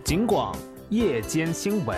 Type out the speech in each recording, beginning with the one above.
警广夜间新闻。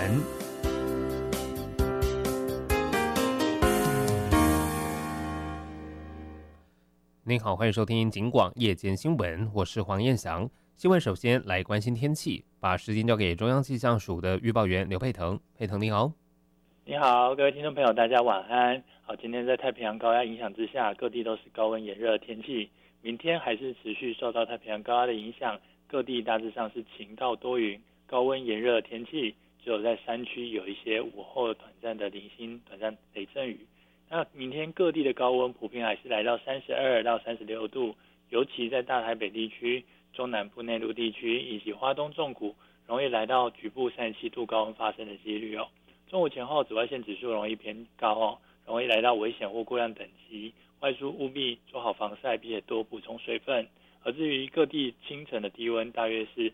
您好，欢迎收听警广夜间新闻，我是黄彦翔。新闻首先来关心天气，把时间交给中央气象署的预报员刘佩腾。佩腾你好。 你好，各位听众朋友，大家晚安。好，今天在太平洋高压影响之下，各地都是高温炎热的天气。明天还是持续受到太平洋高压的影响，各地大致上是晴到多云，高温炎热的天气。只有在山区有一些午后短暂的零星短暂雷阵雨。那明天各地的高温普遍还是来到32到36度，尤其在大台北地区、中南部内陆地区以及花东纵谷，容易来到局部37度高温发生的几率哦。中午前后紫外线指数容易偏高哦，容易来到危险或过量等级，外出务必做好防晒，并且多补充水分。而至于各地清晨的低温大约是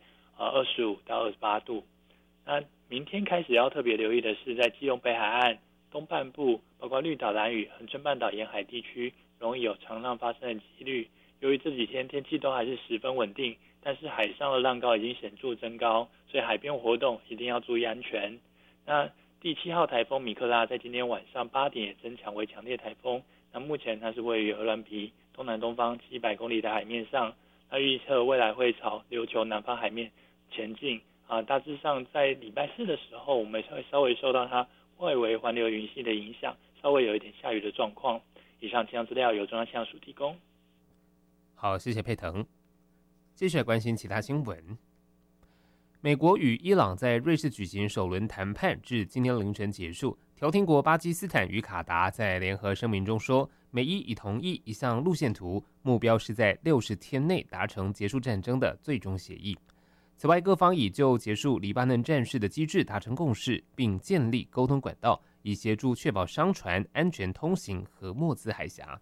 25到28度。那明天开始要特别留意的是，在基隆北海岸东半部，包括绿岛、兰屿、恒春半岛沿海地区，容易有长浪发生的几率。由于这几天天气都还是十分稳定，但是海上的浪高已经显著增高，所以海边活动一定要注意安全。那第7号台风米克拉在今天晚上8点也增强为强烈台风。那目前它是位于鹅銮鼻东南东方700公里的海面上，它预测未来会朝琉球南方海面前进。大致上在礼拜4的时候，我们会稍微受到它外围环流云系的影响，稍微有一点下雨的状况。以上气象资料由中央气象署提供。 好，谢谢佩腾。接下来关心其他新闻。美国与伊朗在瑞士举行首轮谈判，至今天凌晨结束。调停国巴基斯坦与卡达在联合声明中说，美伊已同意一项路线图，目标是在60天内达成结束战争的最终协议。此外，各方已就结束黎巴嫩战事的机制达成共识，并建立沟通管道，以协助确保商船安全通行荷默兹海峡。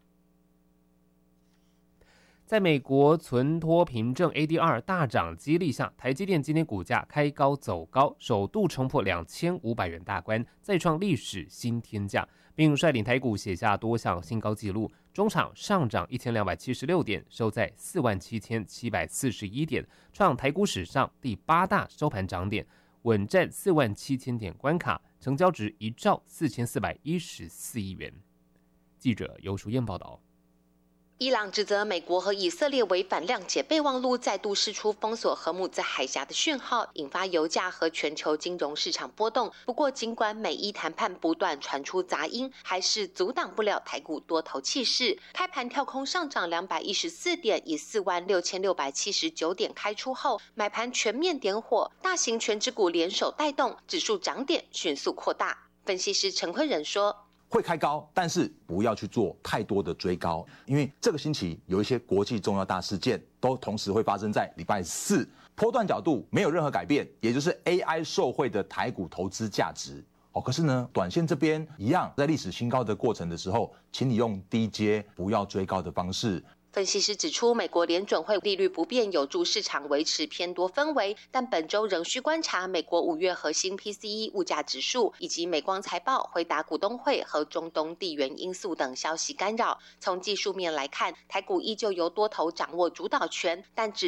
在美国存托凭证 ADR 大涨激励下，台积电今天股价开高走高，首度冲破2500元大关，再创历史新天价，并率领台股写下多项新高纪录。中场上涨1276点，收在47741点，创台股史上第8大收盘涨点，稳占47000点关卡，成交值1兆4414亿元。记者游淑燕报道。 伊朗指责美国和以色列为反谅解备忘录，再度释出封锁荷姆兹海峡的讯号，引发油价和全球金融市场波动。不过，尽管美伊谈判不断传出杂音，还是阻挡不了台股多头气势。开盘跳空上涨214点，以46679点开出后，买盘全面点火，大型全指股联手带动，指数涨点迅速扩大。分析师陈坤仁说， 会开高，但是不要去做太多的追高，因为这个星期有一些国际重要大事件都同时会发生在礼拜4，波段角度没有任何改变，也就是 AI 受惠的台股投资价值。可是呢，短线这边一样，在历史新高的过程的时候，请你用低接不要追高的方式。 分析师指出，美国联准会利率不变有助市场维持偏多氛围，但本周仍需观察美国5月核心 PCE 物价指数以及美光财报、回答股东会和中东地缘因素等消息干扰。从技术面来看，台股依旧由多头掌握主导权，但指